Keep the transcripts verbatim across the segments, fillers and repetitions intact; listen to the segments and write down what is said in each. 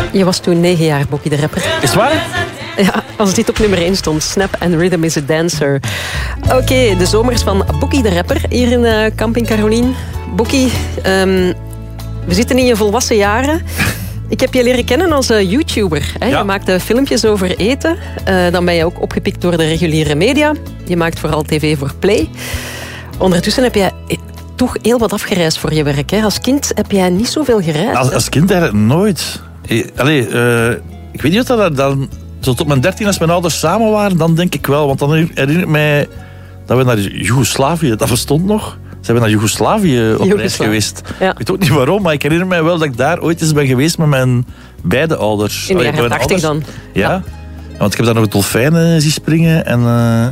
Je was toen negen jaar, Bokkie de Rapper. Is het waar? Ja, als dit op nummer één stond. Snap and Rhythm is a Dancer. Oké, okay, de zomers van Bokkie de Rapper hier in uh, Camping Carolien. Bokkie, um, we zitten in je volwassen jaren. Ik heb je leren kennen als uh, YouTuber. Hè? Ja. Je maakte filmpjes over eten. Uh, dan ben je ook opgepikt door de reguliere media. Je maakt vooral tv voor Play. Ondertussen heb jij toch heel wat afgereisd voor je werk. Hè? Als kind heb jij niet zoveel gereisd. Als, als kind eigenlijk nooit. Allee, uh, ik weet niet of dat dan... Zo tot mijn dertien, als mijn ouders samen waren, dan denk ik wel. Want dan herinner ik mij dat we naar Joegoslavië, dat bestond nog. Zijn we naar Joegoslavië op reis geweest. Ja. Ik weet ook niet waarom, maar ik herinner mij wel dat ik daar ooit eens ben geweest met mijn beide ouders. In de jaren tachtig dan? Ja. ja, want ik heb daar nog dolfijnen zien springen. En, uh,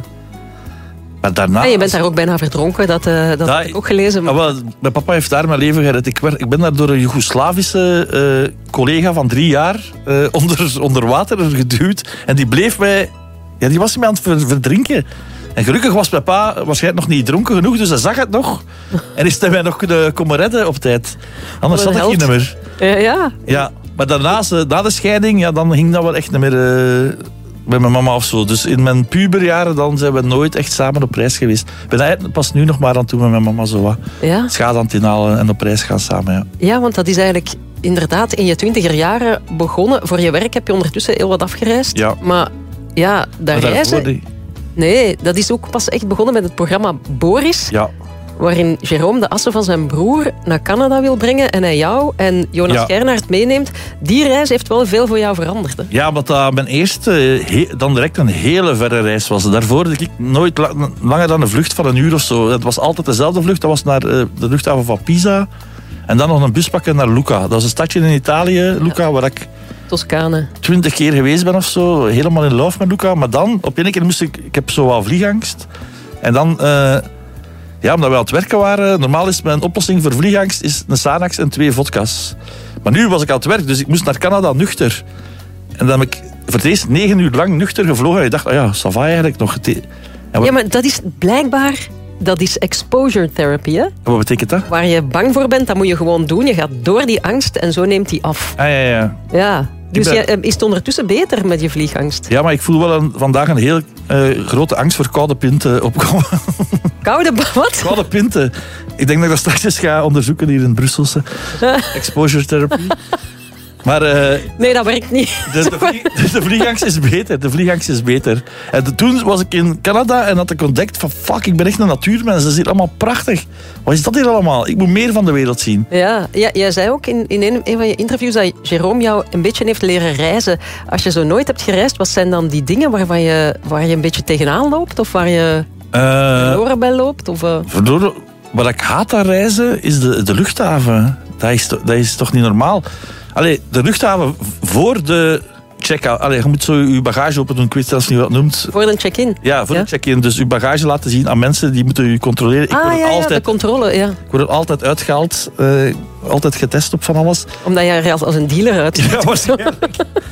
maar daarna... En je bent daar ook bijna verdronken, dat, uh, dat ja, heb ik ook gelezen. Maar... Wel, mijn papa heeft daar mijn leven gered. Ik, werd, ik ben daar door een Joegoslavische uh, collega van drie jaar uh, onder, onder water geduwd. En die bleef mij... Ja, die was mij aan het verdrinken. En gelukkig was mijn pa waarschijnlijk nog niet dronken genoeg, dus hij zag het nog. En is hij mij nog kunnen komen redden op tijd. Anders had ik geen meer. Ja, ja. ja, maar daarnaast, na de scheiding, ja, dan ging dat wel echt niet meer uh, bij mijn mama of zo. Dus in mijn puberjaren dan zijn we nooit echt samen op reis geweest. Ik ben eigenlijk pas nu nog maar aan toe met mijn mama zo wat ja? schade aan het inhalen en op reis gaan samen. Ja. ja, want dat is eigenlijk inderdaad in je twintiger jaren begonnen. Voor je werk heb je ondertussen heel wat afgereisd. Ja. Maar ja, dat maar reizen... Die... Nee, dat is ook pas echt begonnen met het programma Boris. Ja. Waarin Jérôme de assen van zijn broer naar Canada wil brengen en hij jou en Jonas ja. Gernaert meeneemt. Die reis heeft wel veel voor jou veranderd. Hè? Ja, omdat dat mijn eerste he- dan direct een hele verre reis was. Daarvoor had ik nooit la- langer dan een vlucht van een uur of zo. Het was altijd dezelfde vlucht. Dat was naar uh, de luchthaven van Pisa. En dan nog een bus pakken naar Lucca. Dat was een stadje in Italië, Lucca, ja. waar ik... Toscane. Twintig keer geweest ben of zo. Helemaal in love met Luca. Maar dan, op één keer moest ik... Ik heb zo wat vliegangst. En dan... Uh, ja, omdat we aan het werken waren... Normaal is mijn oplossing voor vliegangst... is een Xanax en twee vodka's. Maar nu was ik aan het werk. Dus ik moest naar Canada nuchter. En dan heb ik voor het eerst negen uur lang nuchter gevlogen. En ik dacht, oh ja, ça va eigenlijk nog. Wat... Ja, maar dat is blijkbaar... Dat is exposure therapy, hè? Wat betekent dat? Waar je bang voor bent, dat moet je gewoon doen. Je gaat door die angst en zo neemt die af. Ah, ja, ja. Ja. Dus ben... je, is het ondertussen beter met je vliegangst? Ja, maar ik voel wel een, vandaag een heel uh, grote angst voor koude pinten opkomen. Koude wat? Koude pinten. Ik denk dat ik dat straks eens ga onderzoeken hier in Brusselse. Exposure therapy. Maar, uh, nee, dat werkt niet. De, de, vlie, de vliegangst is beter. De vliegangst is beter. En de, toen was ik in Canada en had ik ontdekt van fuck, ik ben echt een natuurmens. Dat is hier allemaal prachtig. Wat is dat hier allemaal? Ik moet meer van de wereld zien. Ja, ja jij zei ook in, in een, een van je interviews dat Jérôme jou een beetje heeft leren reizen. Als je zo nooit hebt gereisd, wat zijn dan die dingen waarvan je, waar je een beetje tegenaan loopt? Of waar je uh, verloren bij loopt? Of, uh... verloren, wat ik haat aan reizen is de, de luchthaven. Dat is, dat is toch niet normaal? Allee, de luchthaven voor de check-out. Allee, je moet zo je bagage open doen. Ik weet zelfs niet wat het noemt. Voor de check-in? Ja, voor ja? de check-in. Dus je bagage laten zien aan mensen die moeten je controleren. Ik ah, word ja, altijd, ja, de controle, ja. Ik word er altijd uitgehaald. Uh, altijd getest op van alles. Omdat jij als, als een dealer uitziet. Ja, waarschijnlijk.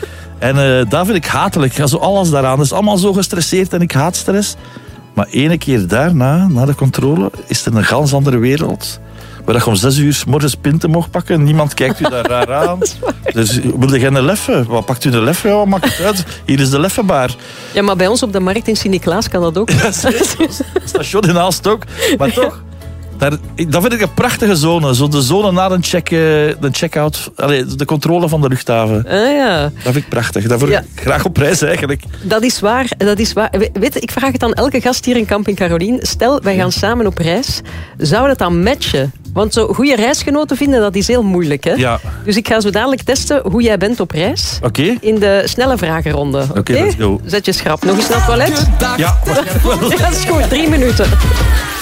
En uh, dat vind ik hatelijk. Ja, zo alles daaraan. Het is allemaal zo gestresseerd en ik haat stress. Maar ene keer daarna, na de controle, is er een gans andere wereld. Waar je om zes uur 's morgens pinten mocht pakken. Niemand kijkt u daar raar aan. Dus wilde jij een leffe? Wat pakt u een leffe? Ja, wat maakt het uit? Hier is de leffebaar. Ja, maar bij ons op de markt in Sint-Niklaas kan dat ook. Ja, station in Aalst ook. Maar toch, daar, dat vind ik een prachtige zone. Zo de zone na de, check, de check-out. Allee, de controle van de luchthaven. Ah, ja. Dat vind ik prachtig. Daar wil ja. ik graag op reis eigenlijk. Dat is waar. Dat is waar. Weet je, ik vraag het aan elke gast hier in Camping Carolien. Stel, wij gaan samen op reis. Zou dat dan matchen? Want zo goede reisgenoten vinden, dat is heel moeilijk. Hè? Ja. Dus ik ga zo dadelijk testen hoe jij bent op reis. Oké. Okay. In de snelle vragenronde. Oké, okay? okay, let's go. Zet je schrap. Nog eens naar het toilet? Ja, waarschijnlijk wel. Dat is goed. Drie minuten.